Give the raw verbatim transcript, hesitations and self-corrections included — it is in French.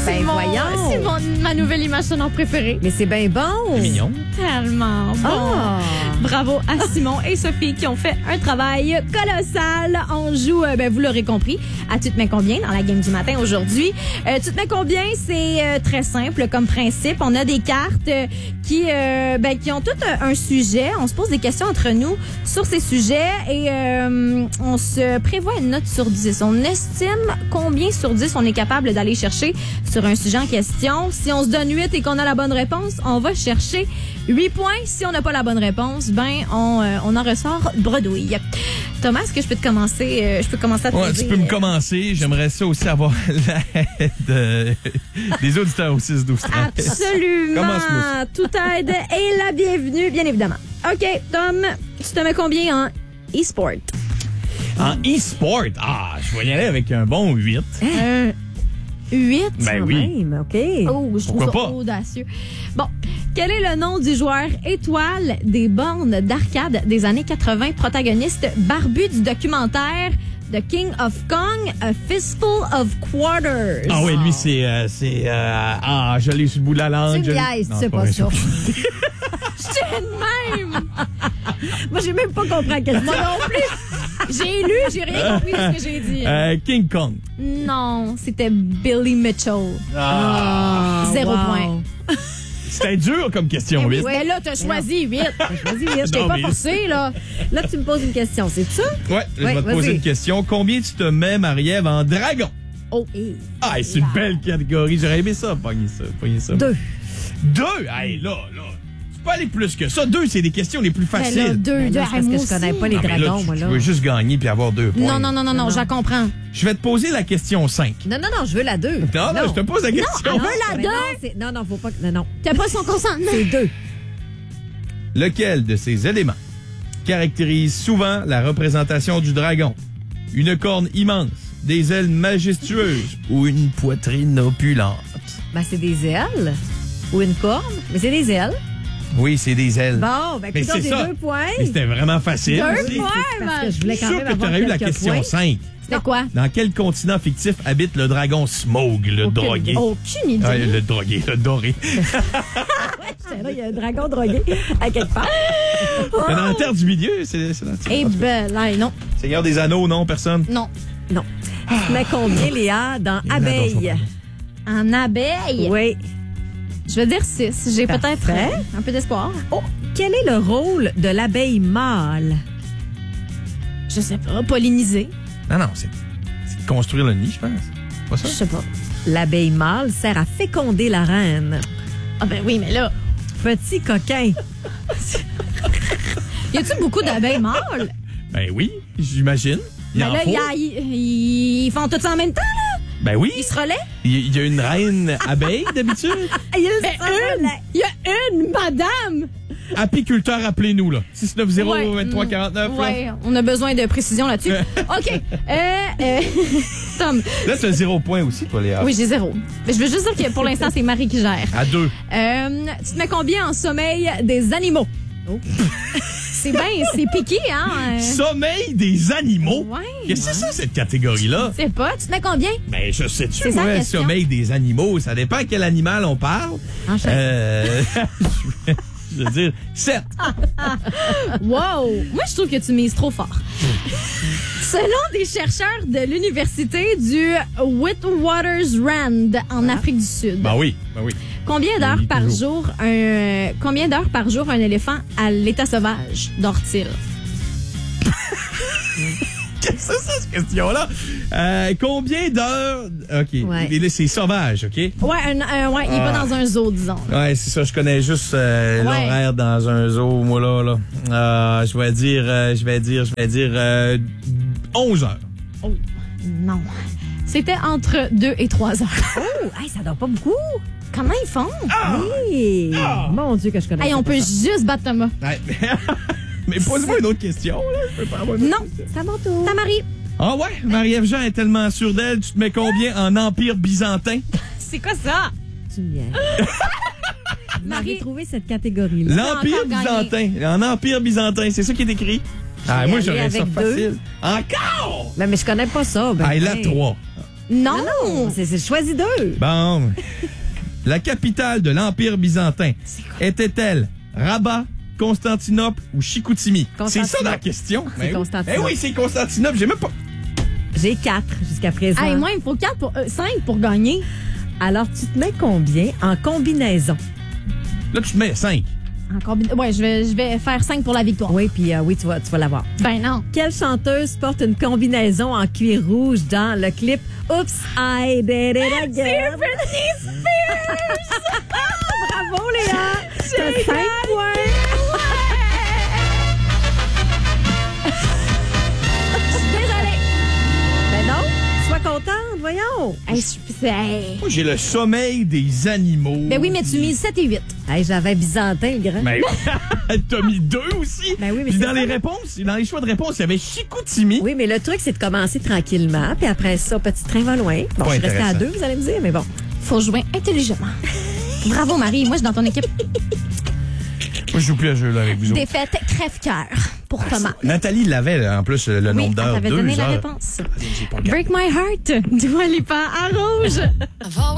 Ben mon, voyons. c'est mon, ma nouvelle image sonore préférée. Mais c'est bien bon. C'est mignon. Tellement bon. Ah. Bravo à Simon et Sophie qui ont fait un travail colossal. On joue, euh, ben, vous l'aurez compris, à Tu te mets combien dans la game du matin aujourd'hui. Euh, tu te mets combien, c'est euh, très simple comme principe. On a des cartes euh, qui, euh, ben, qui ont tout un, un sujet. On se pose des questions entre nous sur ces sujets et euh, on se prévoit une note sur dix. On estime combien sur dix on est capable d'aller chercher sur un sujet en question. Si on se donne huit et qu'on a la bonne réponse, on va chercher huit points. Si on n'a pas la bonne réponse, ben on, euh, on en ressort bredouille. Thomas, est-ce que je peux te commencer? Euh, je peux commencer à te Ouais, dire, tu peux me euh, commencer. J'aimerais ça aussi avoir l'aide euh, des auditeurs au six douze treize. Absolument. Commence-moi. Toute aide et la bienvenue, bien évidemment. OK, Tom, tu te mets combien en e-sport? En e-sport, ah, je vais y aller avec un bon huit. Un huit? Ben Quand oui. même, OK. Oh, je trouve Pourquoi ça pas? audacieux. Bon, quel est le nom du joueur étoile des bornes d'arcade des années quatre-vingt, protagoniste barbu du documentaire The King of Kong, A Fistful of Quarters? Ah oui, lui, c'est... euh, c'est euh, ah, je l'ai sur le bout de la langue. Tu je me l'ai- niaises, Non, c'est pas vrai, ça. J'étais de même! Moi, j'ai même pas compris la question. Moi non plus! J'ai lu, j'ai rien compris de ce que j'ai dit. Euh, King Kong. Non, c'était Billy Mitchell. Ah, Zéro wow. point. C'était dur comme question, Eh oui, huit. mais là, t'as choisi huit. Vas-y, vite. Je t'ai Non, pas mais- forcé, là. Là, tu me poses une question, c'est ça? Ouais, je Ouais, vais te poser vas-y. une question. Combien tu te mets, Marie-Ève, en dragon? Oh. Et Ah, c'est une belle catégorie. J'aurais aimé ça, pogner ça, pogner ça. deux. Deux? Hey, là, là. Tu peux aller plus que ça. Deux, c'est des questions les plus Ben là, faciles. deux, Mais deux. là, c'est parce moi que je connais aussi. pas les Ah, mais là, dragons, tu, moi, tu là. veux juste gagner puis avoir deux points. Non, non, non, non, non, Non. je la comprends. Je vais te poser la question cinq. Non, non, non, je veux la deux. Non, non, je te pose la question. elle veut la mais deux. Non, c'est- non, non, faut pas que... Non, non, T'as pas son consentement. c'est deux. Lequel de ces éléments caractérise souvent la représentation du dragon? Une corne immense, des ailes majestueuses ou une poitrine opulente? Ben, c'est des ailes. Ou une corne. Mais c'est des ailes. Oui, c'est des ailes. Bon, ben, Mais écoute, c'est j'ai ça. deux points. Mais c'était vraiment facile. Deux aussi. points, Parce que man. je voulais Je suis quand sûr même que tu avoir aurais eu la quelques question points. cinq. C'était quoi? Dans quel continent fictif habite le dragon Smaug, le drogué? Aucune idée. Ah, le drogué, le doré. Tiens, là, il y a un dragon drogué à quelque part. Mais dans la terre du milieu, c'est c'est dans le- Eh ben, là, non. Seigneur des Anneaux, non, personne? Non. Non. Tu mets combien, Léa, dans abeille? En abeille, Oui. je vais dire six. J'ai peut-être Parfait. euh, un peu d'espoir. Oh, quel est le rôle de l'abeille mâle? Je sais pas. Polliniser. Non, non, c'est c'est de construire le nid, je pense. Pas Je ça? sais pas. L'abeille mâle sert à féconder la reine. Ah ben oui, mais là, Petit coquin. y a-tu beaucoup d'abeilles mâles? Ben oui, j'imagine. Il y Ben en là, faut. y a- ils ils font tout ça en même temps, là? Ben oui. Ils se relaient? Il y, il y a une reine abeille, d'habitude. Il y a Ben une! Il y a une, madame! Apiculteur, appelez-nous, là. six neuf zéro, Ouais. vingt-trois quarante-neuf. là. Ouais, on a besoin de précision là-dessus. OK. Euh, euh, Tom. Là, tu as zéro point aussi, toi, Léa. Oui, j'ai zéro. Mais je veux juste dire que pour l'instant, c'est Marie qui gère. À deux. Euh, tu te mets combien en sommeil des animaux? Oh. C'est bien, c'est piqué, hein? Euh, Sommeil des animaux. Ouais. Qu'est-ce que c'est ça, cette catégorie-là? Je sais pas. Tu te mets combien? Ben, je sais-tu, C'est ça la moi, question. sommeil des animaux. Ça dépend quel animal on parle. Enchaîne. Euh, je veux dire, sept. Wow! Moi, je trouve que tu mises trop fort. Selon des chercheurs de l'université du Witwatersrand en Afrique du Sud, Ben oui, ben oui. combien d'heures Oui, par toujours. jour un combien d'heures par jour un éléphant à l'état sauvage dort-il? Qu'est-ce que c'est ça, cette question-là? Euh, combien d'heures? OK. Ouais. Et là, c'est sauvage, OK? Ouais, un, un- ouais, il est Ah. pas dans un zoo, disons. Ouais, c'est ça. Je connais juste euh, Ouais. l'horaire dans un zoo, moi, là. là. Euh, je vais dire, euh, je vais dire, je vais dire euh, onze heures. Oh, non. C'était entre deux et trois heures. Oh, hey, ça dort pas beaucoup. Comment ils font? Hey, mon Dieu que je connais. Hey, on pas peut ça. juste battre Thomas. Ouais. Mais pose-moi une autre question, là. Je peux pas avoir une autre Non. question. C'est à mon tour. Ta Marie, Ah ouais? Marie-Ève Jean est tellement sûre d'elle. Tu te mets combien en Empire byzantin? c'est quoi ça? Tu me niaises. Vous Marie- avez trouvé cette catégorie-là. L'Empire encore gagné. byzantin. En Empire byzantin. C'est ça qui est écrit? Ah, vais moi, aller j'aurais ça avec deux. facile. Encore? Ben, mais je connais pas ça. Ben, Ah, il a ben. trois. Non! Non, c'est c'est choisi deux. Bon. La capitale de l'Empire byzantin était-elle Rabat, Constantinople ou Chicoutimi? C'est ça la question. C'est Ben Constantinople. Eh oui, c'est Constantinople. J'ai même pas... J'ai quatre jusqu'à présent. Hey, moi, il me faut quatre pour, euh, cinq pour gagner. Alors, tu te mets combien en combinaison? Là, tu te mets cinq. En combi- Ouais, je vais, je vais faire cinq pour la victoire. Oui, puis euh, oui, tu vas, tu vas l'avoir. Ben non. Quelle chanteuse porte une combinaison en cuir rouge dans le clip Oops, I Did It Again? C'est Britney Spears! Bravo, Léa! T'as cinq points! Je suis désolée. Ben non, sois contente, voyons. Hey, je- c'est- hey. Moi, j'ai le sommeil des animaux. Ben oui, mais tu mises sept et huit. Hey, j'avais Byzantin, le grand. Mais t'as mis deux aussi. Ben oui, mais Puis c'est dans ça. les réponses, dans les choix de réponse, il y avait Chicoutimi. Oui, mais le truc, c'est de commencer tranquillement, puis après ça, petit train va loin. Bon, Pas je suis restée à intéressant. deux, vous allez me dire, mais bon. Faut jouer intelligemment. Bravo, Marie. Moi, je suis dans ton équipe. Moi, je joue plus à ce jeu là avec vous autres. Défaite crève-cœur pour Thomas. Nathalie l'avait, là, en plus, le Oui, nombre elle d'heures. t'avait deux donné la heures. réponse. J'ai pas regardé. Break My Heart, Dua Lipa à rouge.